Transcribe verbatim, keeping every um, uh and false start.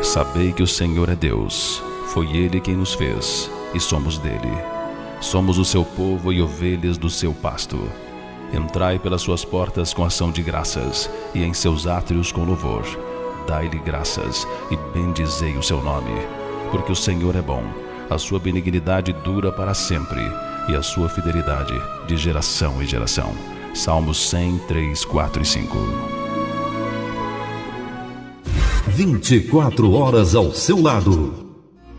Sabei que o Senhor é Deus, foi Ele quem nos fez, e somos dele. Somos o seu povo e ovelhas do seu pasto. Entrai pelas suas portas com ação de graças, e em seus átrios com louvor. Dai-lhe graças, e bendizei o seu nome. Porque o Senhor é bom, a sua benignidade dura para sempre, e a sua fidelidade de geração em geração. Salmos cem, três, quatro e cinco. vinte e quatro horas ao seu lado.